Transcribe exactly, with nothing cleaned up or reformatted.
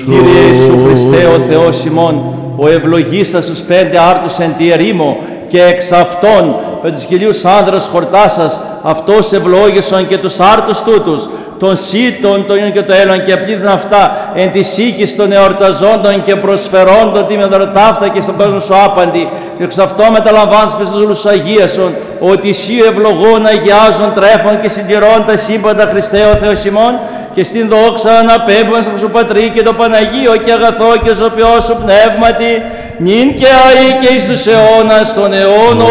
Κύριε Ιησού Χριστέ ο Θεός ημών, ο ευλογήσας τους πέντε άρτους εν τη ερήμο και εξ αυτών πέντε χιλίους άνδρας χορτάσας, αυτός ευλόγησον και τους άρτους τούτους, των σύτων, των και το έλλον και πλήθουν αυτά εν τη οίκης των εορταζόντων και προσφερόντων τη μεδροτάφτα και στον κόσμο σου άπαντη, και εξ αυτό μεταλαμβάνεις πες τους Αγίασον, ότι εσύ ευλογών αγιάζων τρέφων και συντηρών τα σύμπαντα Χριστέ ο Θεός ημών, και στην δόξα αναπέμπουν στο σου Πατρί και το Παναγίο και αγαθό και ζωπιό σου πνεύματι, νυν και αεί και εις τους αιώνας των αιώνων.